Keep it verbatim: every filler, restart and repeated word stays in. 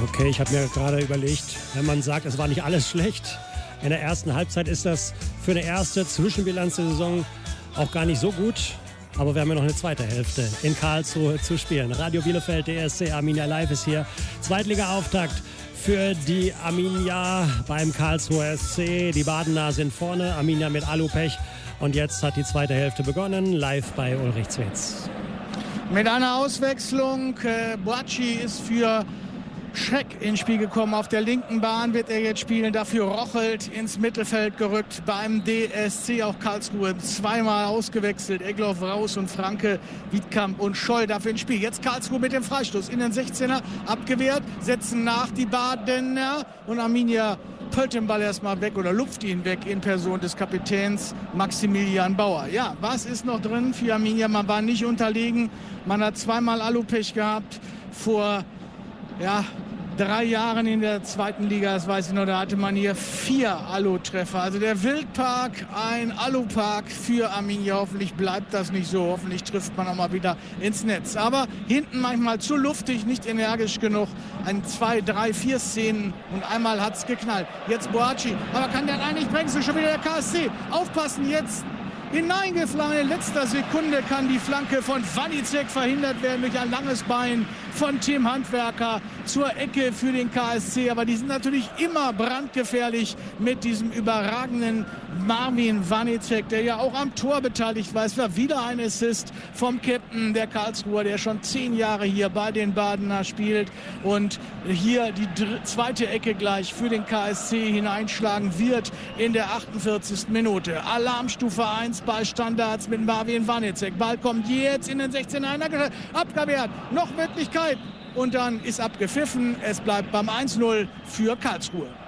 Okay, ich habe mir gerade überlegt, wenn man sagt, es war nicht alles schlecht, in der ersten Halbzeit ist das für eine erste Zwischenbilanz der Saison auch gar nicht so gut. Aber wir haben ja noch eine zweite Hälfte in Karlsruhe zu spielen. Radio Bielefeld, D S C, Arminia Live ist hier. Zweitliga-Auftakt für die Arminia beim Karlsruher S C. Die Badener sind vorne, Arminia mit Alupech. Und jetzt hat die zweite Hälfte begonnen, live bei Ulrich Zwetz. Mit einer Auswechslung, äh, Boachi ist für Schreck ins Spiel gekommen. Auf der linken Bahn wird er jetzt spielen. Dafür Rochelt ins Mittelfeld gerückt beim D S C. Auch Karlsruhe zweimal ausgewechselt. Egloff raus und Franke, Wiedkamp und Scholl dafür ins Spiel. Jetzt Karlsruhe mit dem Freistoß in den sechzehner. Abgewehrt, setzen nach die Badener. Und Arminia pöllt den Ball erstmal weg oder lupft ihn weg in Person des Kapitäns Maximilian Bauer. Ja, was ist noch drin für Arminia? Man war nicht unterlegen. Man hat zweimal Alupech gehabt vor ja, drei Jahren in der zweiten Liga, das weiß ich noch, da hatte man hier vier Alu-Treffer. Also der Wildpark, ein Alu-Park für Arminia. Hoffentlich bleibt das nicht so. Hoffentlich trifft man auch mal wieder ins Netz. Aber hinten manchmal zu luftig, nicht energisch genug. Ein, zwei, drei, vier Szenen und einmal hat es geknallt. Jetzt Boachi, aber kann der eigentlich bringen? So schon wieder der K S C. Aufpassen jetzt. Hineingeflogen, in letzter Sekunde kann die Flanke von Wanicek verhindert werden durch ein langes Bein von Tim Handwerker zur Ecke für den K S C. Aber die sind natürlich immer brandgefährlich mit diesem überragenden Marvin Wanicek, der ja auch am Tor beteiligt war. Es war wieder ein Assist vom Captain der Karlsruher, der schon zehn Jahre hier bei den Badener spielt und hier die zweite Ecke gleich für den K S C hineinschlagen wird in der achtundvierzigsten Minute. Alarmstufe eins bei Standards mit Marvin Wanicek. Ball kommt jetzt in den sechzehner. Abgewehrt, noch Möglichkeit. Und dann ist abgepfiffen. Es bleibt beim eins null für Karlsruhe.